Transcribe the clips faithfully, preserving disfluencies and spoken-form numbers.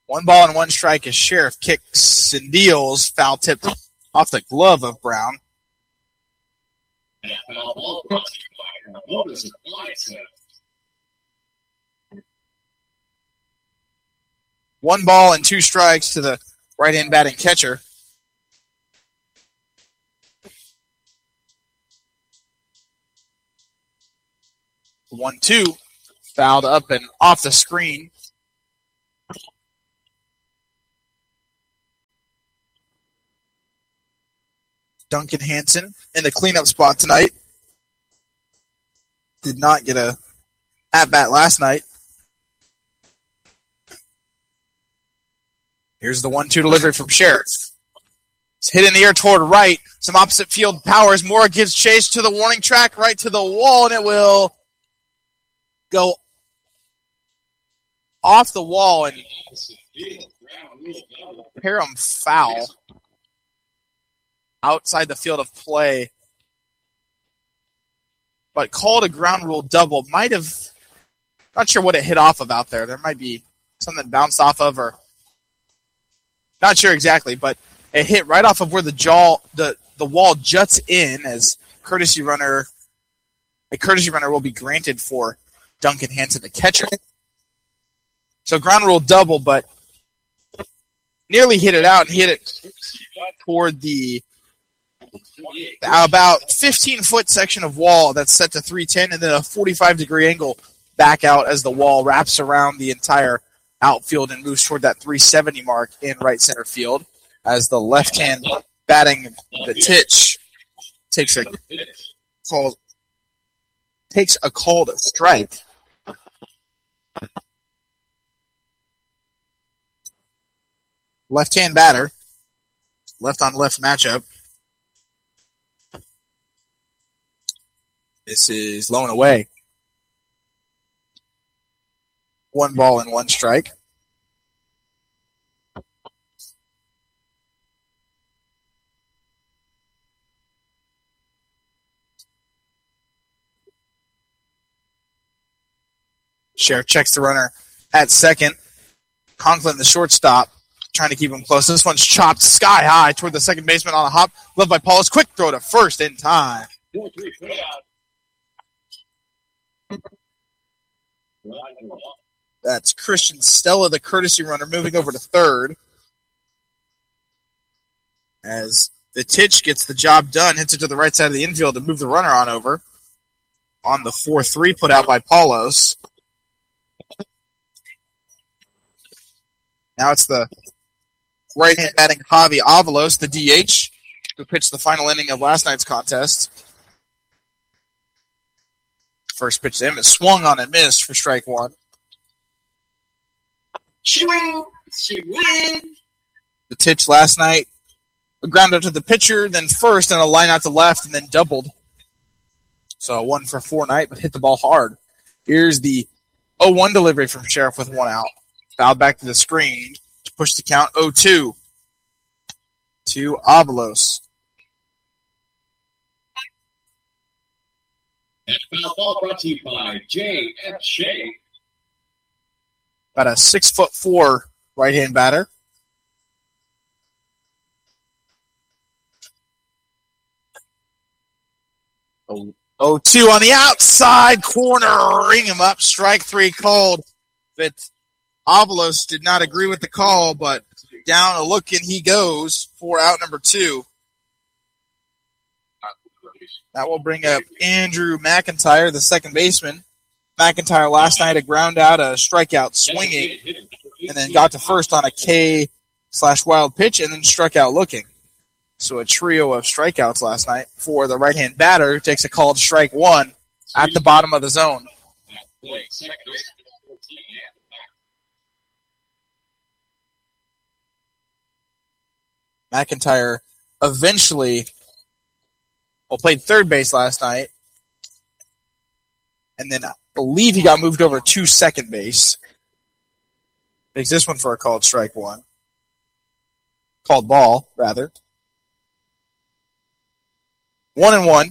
One ball and one strike as Sheriff kicks and deals. Foul tip off the glove of Brown. One ball and two strikes to the right-hand batting catcher. One, two. Fouled up and off the screen. Duncan Hansen in the cleanup spot tonight. Did not get a at-bat last night. Here's the one two delivery from Sheriff. It's hit in the air toward right. Some opposite field powers. Moore gives chase to the warning track, right to the wall, and it will go off the wall and Parham foul outside the field of play. But called a ground rule double. Might have, not sure what it hit off of out there. There might be something bounced off of, or not sure exactly, but it hit right off of where the jaw, the, the wall juts in as courtesy runner, a courtesy runner will be granted for Duncan Hansen, the catcher. So ground rule double, but nearly hit it out and hit it toward the about fifteen-foot section of wall that's set to three ten, and then a forty-five degree angle back out as the wall wraps around the entire outfield and moves toward that three seventy mark in right center field as the left-hand batting the Titch takes a call takes a called strike. Left-hand batter, left-on-left matchup. This is low and away. One ball and one strike. Sheriff checks the runner at second. Conklin, the shortstop, trying to keep him close. This one's chopped sky high toward the second baseman on a hop. Led by Paulus. Quick throw to first in time. That's Christian Stella, the courtesy runner, moving over to third. As the Titch gets the job done, hits it to the right side of the infield to move the runner on over. On the four three put out by Paulos. Now it's the right-hand batting Javi Avalos, the D H, who pitched the final inning of last night's contest. First pitch to him is swung on and missed for strike one. Swing, swing. The Titch last night, a ground out to the pitcher, then first, and a line out to left, and then doubled. So one for four night, but hit the ball hard. Here's the oh one delivery from Sheriff with one out. Fouled back to the screen to push the count oh two to Avalos. And foul ball brought to you by J F. Shea. About a six foot four right-hand batter. Oh, oh two on the outside corner. Ring him up. Strike three called. But Avalos did not agree with the call, but down a look and he goes for out number two. That will bring up Andrew McIntyre, the second baseman. McIntyre last night a ground out, a strikeout swinging, and then got to first on a K slash wild pitch and then struck out looking. So a trio of strikeouts last night for the right-hand batter who takes a called strike one at the bottom of the zone. McIntyre eventually well, played third base last night, and then I believe he got moved over to second base. Makes this one for a called strike one. Called ball, rather. One and one.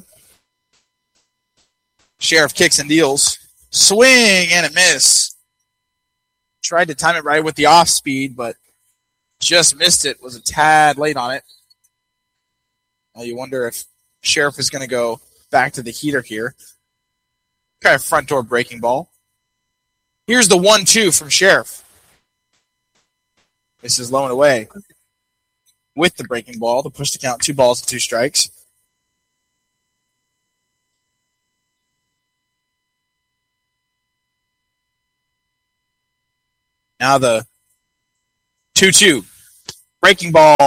Sheriff kicks and deals. Swing and a miss. tried to time it right with the off speed, but just missed it. Was a tad late on it. Now you wonder if Sheriff is going to go back to the heater here. Kind of front door breaking ball. Here's the one two from Sheriff. This is low and away with the breaking ball to push the count two balls and two strikes. Now the two two. Breaking ball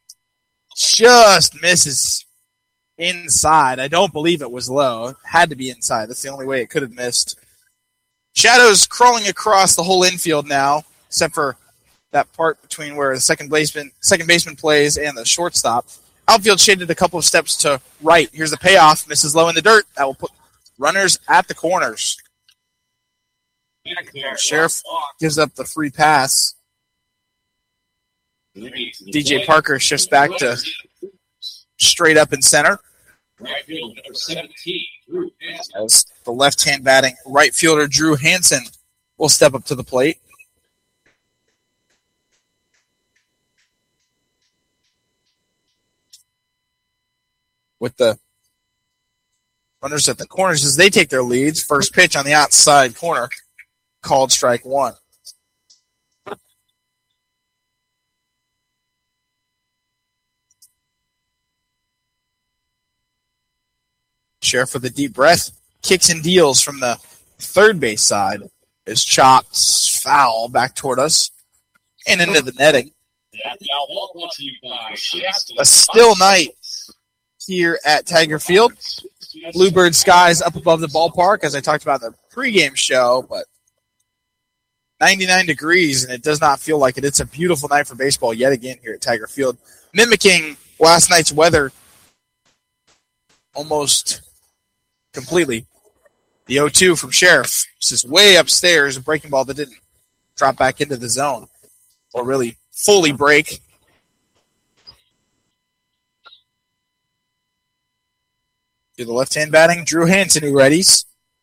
just misses inside. I don't believe it was low. It had to be inside. That's the only way it could have missed. Shadows crawling across the whole infield now, except for that part between where the second baseman second baseman plays and the shortstop. Outfield shaded a couple of steps to right. Here's the payoff. Misses low in the dirt. That will put runners at the corners. Sheriff gives up the free pass. D J Parker shifts back to straight up in center. As the left-hand batting right fielder Drew Hansen will step up to the plate. With the runners at the corners as they take their leads. First pitch on the outside corner, called strike one. Sheriff with a deep breath, kicks and deals from the third base side. His chops foul back toward us and into the netting. A still night here at Tiger Field. Bluebird skies up above the ballpark, as I talked about in the pregame show, but ninety-nine degrees, and it does not feel like it. It's a beautiful night for baseball yet again here at Tiger Field. Mimicking last night's weather almost completely. The oh two from Sheriff. This is way upstairs, a breaking ball that didn't drop back into the zone or really fully break. To the left-hand batting, Drew Hansen, who readies.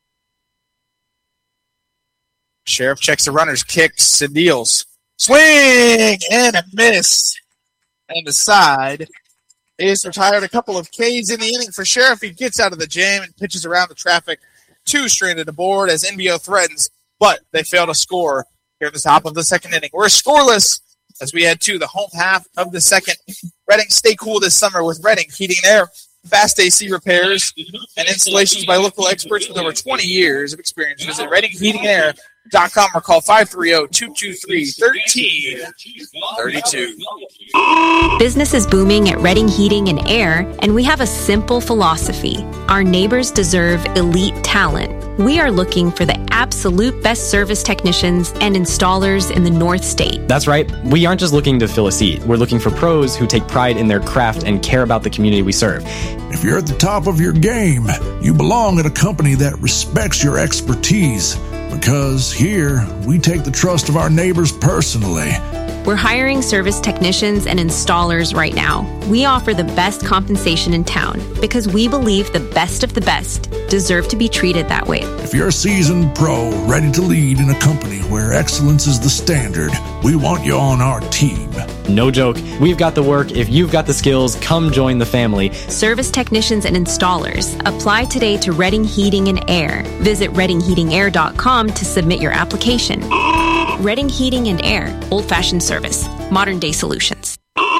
Sheriff checks the runners, kicks and deals. Swing and a miss. And the side is retired. A couple of Ks in the inning for Sheriff. He gets out of the jam and pitches around the traffic. Two stranded aboard as N B O threatens, but they fail to score here at the top of the second inning. We're scoreless as we head to the home half of the second. Reading, stay cool this summer with Reading Heating and Air. Fast A C repairs and installations by local experts with over twenty years of experience. Visit reading heating and air dot com or call five three zero, two two three, one three three two. Business is booming at Reading Heating and Air, and we have a simple philosophy. Our neighbors deserve elite talent. We are looking for the absolute best service technicians and installers in the North State. That's right. We aren't just looking to fill a seat. We're looking for pros who take pride in their craft and care about the community we serve. If you're at the top of your game, you belong at a company that respects your expertise. Because here, we take the trust of our neighbors personally. We're hiring service technicians and installers right now. We offer the best compensation in town because we believe the best of the best deserve to be treated that way. If you're a seasoned pro ready to lead in a company where excellence is the standard, we want you on our team. No joke. We've got the work. If you've got the skills, come join the family. Service technicians and installers. Apply today to Reading Heating and Air. Visit reading heating air dot com to submit your application. Reading Heating and Air. Old-fashioned service. Modern-day solutions.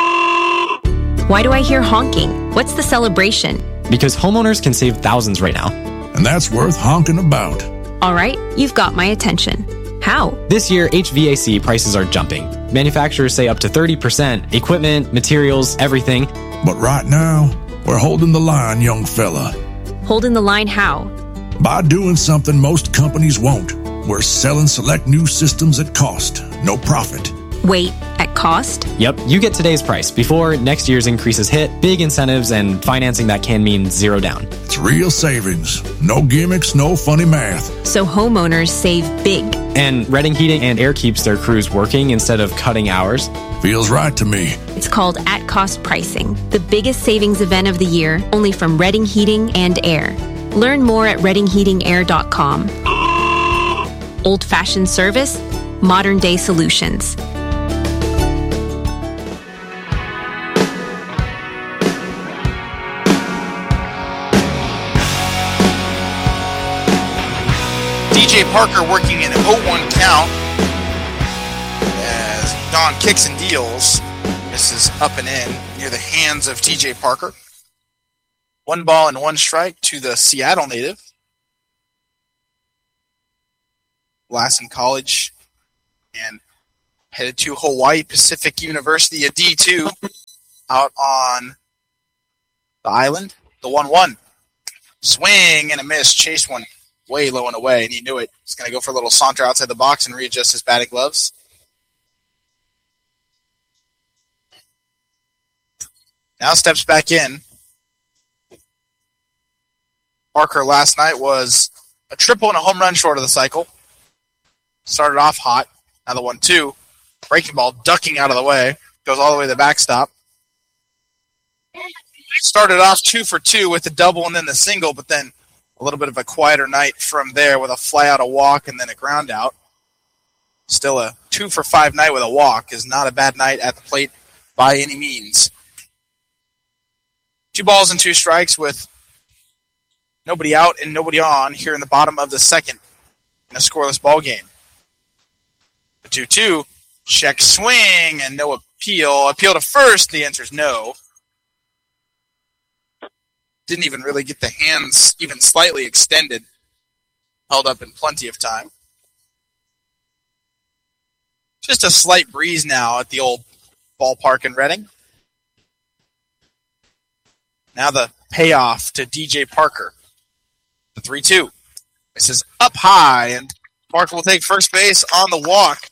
Why do I hear honking? What's the celebration? Because homeowners can save thousands right now. And that's worth honking about. All right, you've got my attention. How? This year, H V A C prices are jumping. Manufacturers say up to thirty percent. Equipment, materials, everything. But right now, we're holding the line, young fella. Holding the line how? By doing something most companies won't. We're selling select new systems at cost, no profit. Wait, at cost? Yep, you get today's price before next year's increases hit, big incentives, and financing that can mean zero down. It's real savings. No gimmicks, no funny math. So homeowners save big. And Reading Heating and Air keeps their crews working instead of cutting hours. Feels right to me. It's called at-cost pricing, the biggest savings event of the year, only from Reading Heating and Air. Learn more at reading heating air dot com. Old-fashioned service, Modern Day Solutions. D J Parker working an oh one count as Don kicks and deals. This is up and in near the hands of D J Parker. One ball and one strike to the Seattle native. Last in college and headed to Hawaii Pacific University, a D two, out on the island. The one one. Swing and a miss. Chased one way low and away, and he knew it. He's going to go for a little saunter outside the box and readjust his batting gloves. Now steps back in. Parker last night was a triple and a home run short of the cycle. Started off hot. Now the one two. Breaking ball ducking out of the way. Goes all the way to the backstop. Started off two for two with the double and then the single, but then a little bit of a quieter night from there with a fly out, a walk, and then a ground out. Still a two for five night with a walk is not a bad night at the plate by any means. Two balls and two strikes with nobody out and nobody on here in the bottom of the second in a scoreless ball game. The two two, check swing and no appeal. Appeal to first, the answer is no. Didn't even really get the hands even slightly extended. Held up in plenty of time. Just a slight breeze now at the old ballpark in Reading. Now the payoff to D J Parker. The three two. This is up high, and Parker will take first base on the walk.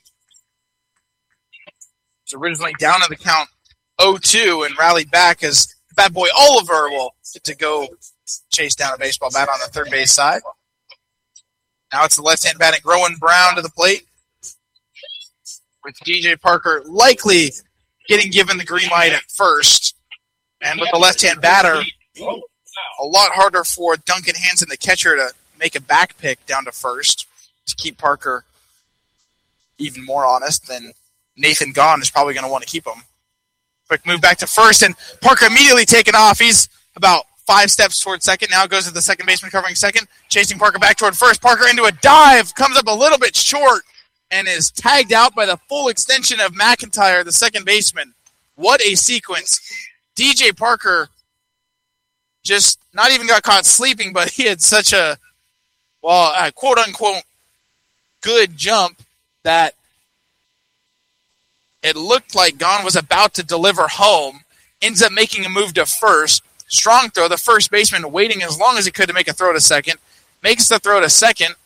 It's originally down in the count oh two and rallied back as Bad Boy Oliver will get to go chase down a baseball bat on the third base side. Now it's the left-hand batting Rowan Brown to the plate, with D J Parker likely getting given the green light at first. And with the left-hand batter, a lot harder for Duncan Hansen, the catcher, to make a back pick down to first to keep Parker even more honest than Nathan Gahn is probably going to want to keep him. Quick move back to first, and Parker immediately taken off. He's about five steps toward second. Now goes to the second baseman covering second, chasing Parker back toward first. Parker into a dive, comes up a little bit short, and is tagged out by the full extension of McIntyre, the second baseman. What a sequence. D J Parker just not even got caught sleeping, but he had such a, well, a quote-unquote good jump that it looked like Gahn was about to deliver home, ends up making a move to first. Strong throw, the first baseman waiting as long as he could to make a throw to second. Makes the throw to second,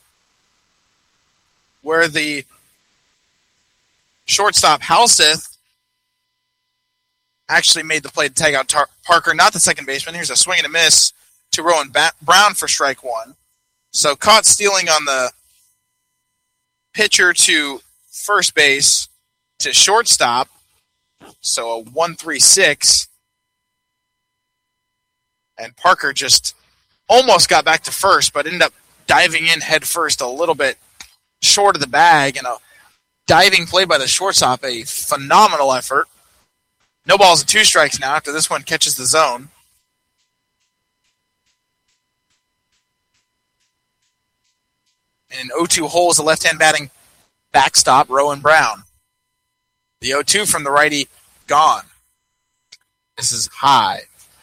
where the shortstop Halseth actually made the play to tag out Tar- Parker, not the second baseman. Here's a swing and a miss to Rowan ba- Brown for strike one. So caught stealing on the pitcher to first base to shortstop. So a one three six. And Parker just almost got back to first, but ended up diving in head first a little bit short of the bag. And a diving play by the shortstop, a phenomenal effort. No balls and two strikes now after this one catches the zone. And an oh two hole is a left-hand batting backstop, Rowan Brown. The oh two from the righty, gone. This is high.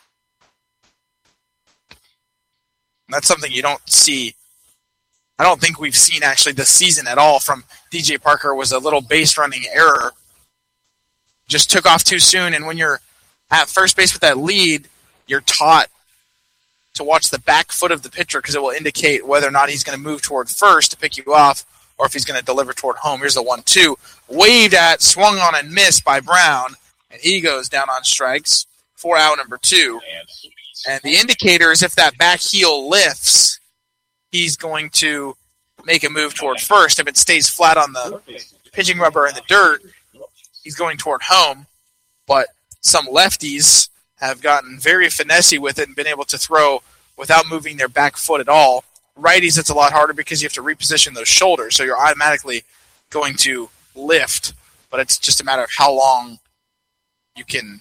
That's something you don't see. I don't think we've seen actually this season at all from D J Parker. Was a little base running error. Just took off too soon, and when you're at first base with that lead, you're taught to watch the back foot of the pitcher because it will indicate whether or not he's going to move toward first to pick you off or if he's going to deliver toward home. Here's the one two. Waved at, swung on, and missed by Brown, and he goes down on strikes for out number two. And the indicator is if that back heel lifts, he's going to make a move toward first. If it stays flat on the pitching rubber in the dirt, he's going toward home. But some lefties have gotten very finessey with it and been able to throw without moving their back foot at all. Righties, it's a lot harder because you have to reposition those shoulders, so you're automatically going to lift, but it's just a matter of how long you can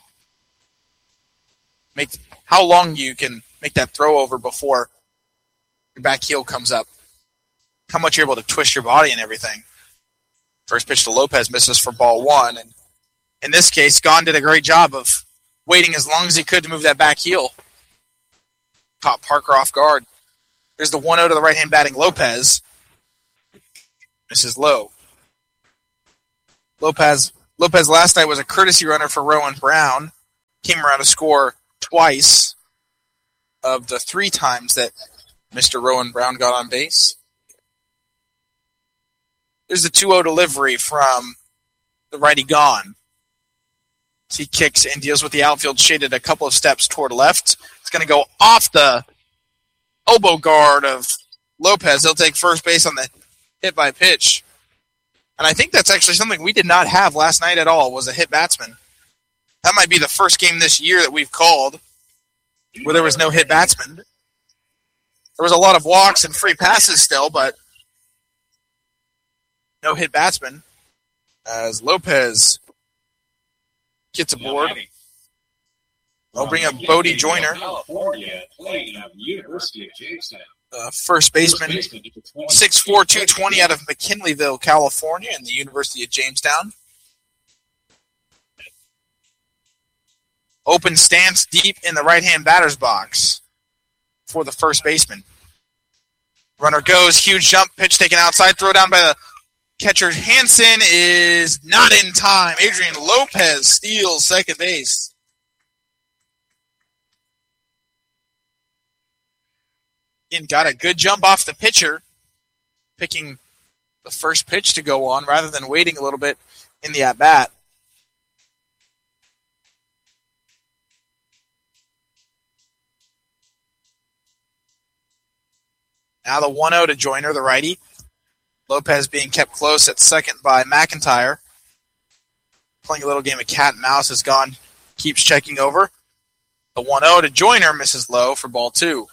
make how long you can make that throw over before your back heel comes up. How much you're able to twist your body and everything. First pitch to Lopez misses for ball one, and in this case, Gahn did a great job of waiting as long as he could to move that back heel. Caught Parker off guard. There's the one oh to the right-hand batting Lopez. Misses low. Lopez Lopez last night was a courtesy runner for Rowan Brown. Came around to score twice of the three times that Mister Rowan Brown got on base. There's the two oh delivery from the righty Gahn. He kicks and deals with the outfield shaded a couple of steps toward left. It's going to go off the elbow guard of Lopez. He'll take first base on the hit by pitch. And I think that's actually something we did not have last night at all, was a hit batsman. That might be the first game this year that we've called where there was no hit batsman. There was a lot of walks and free passes still, but no hit batsman. As Lopez gets aboard. I'll bring up Bodie Joyner. Uh, first baseman, six four, two twenty out of McKinleyville, California, in the University of Jamestown. Open stance deep in the right-hand batter's box for the first baseman. Runner goes, huge jump, pitch taken outside, throw down by the catcher. Hansen is not in time. Adrian Lopez steals second base. Again, got a good jump off the pitcher, picking the first pitch to go on rather than waiting a little bit in the at-bat. Now the one oh to Joyner, the righty. Lopez being kept close at second by McIntyre. Playing a little game of cat and mouse as Gahn keeps checking over. The one oh to Joyner misses low for ball two.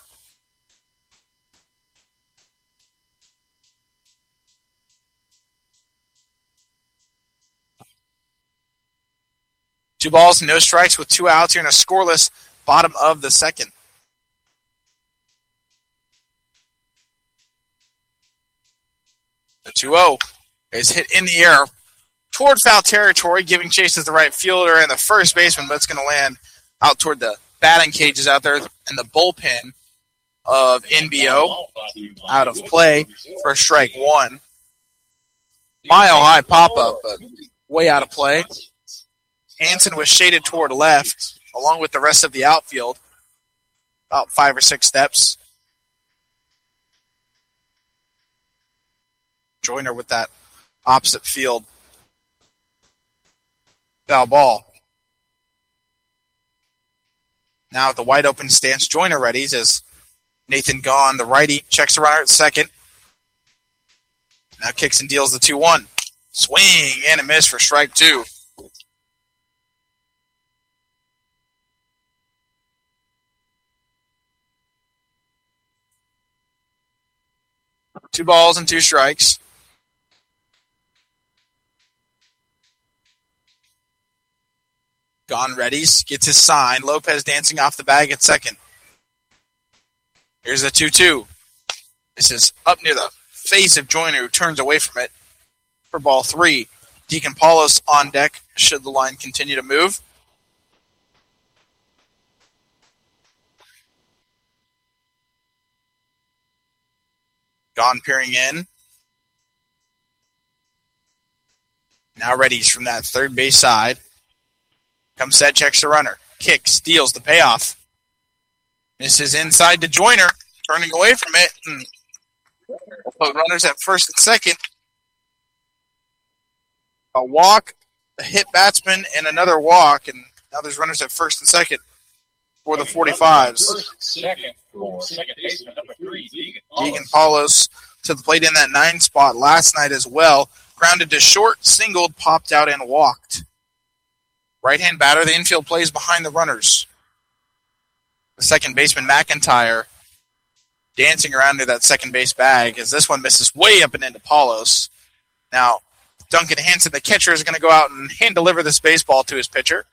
Two balls, no strikes with two outs here in a scoreless bottom of the second. The two oh is hit in the air toward foul territory, giving chase to the right fielder and the first baseman, but it's going to land out toward the batting cages out there and the bullpen of N B O. Out of play for strike one. Mile high pop-up, but way out of play. Hansen was shaded toward left, along with the rest of the outfield, about five or six steps. Joyner with that opposite field foul ball. Now at the wide open stance, Joyner readies as Nathan Gahn, the righty, checks the runner at second. Now kicks and deals the two one. Swing and a miss for strike two. Two balls and two strikes. Gahn readies, gets his sign. Lopez dancing off the bag at second. Here's a two two. This is up near the face of Joyner, who turns away from it for ball three. Deacon Paulos on deck should the line continue to move. Gahn peering in. Now readies from that third base side. Comes set, checks the runner. Kicks, steals the payoff. Misses inside to Joyner. Turning away from it. And put runners at first and second. A walk, a hit batsman, and another walk. And now there's runners at first and second for the forty-fives. Second, second baseman, number three, Deacon Deacon Paulos to the plate in that nine spot last night as well. Grounded to short, singled, popped out, and walked. Right-hand batter, the infield plays behind the runners. The second baseman, McIntyre, dancing around near that second base bag as this one misses way up and into Paulos. Now, Duncan Hansen, the catcher, is going to go out and hand deliver this baseball to his pitcher.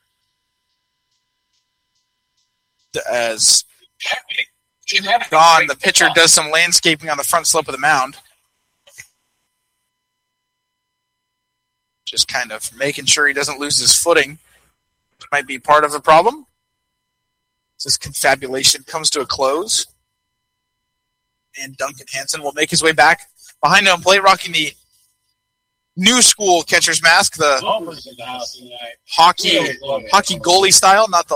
As gone, the pitcher does some landscaping on the front slope of the mound. Just kind of making sure he doesn't lose his footing. Might be part of the problem. This confabulation comes to a close. And Duncan Hansen will make his way back behind home plate, rocking the new school catcher's mask, the hockey hockey goalie style, not the